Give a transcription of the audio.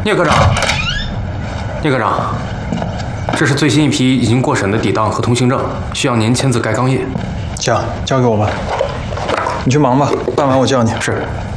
聂科长，聂科长，这是最新一批已经过审的抵档和通行证，需要您签字盖钢印。 行，交给我吧。你去忙吧，办完我叫你。 是。